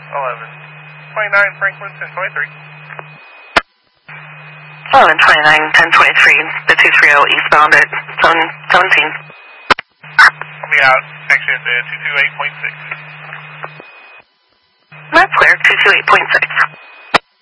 1129 Franklin 1023. 1129 1023, the 230 eastbound at 717. I'll be out actually at the 228.6. That's clear, 228.6.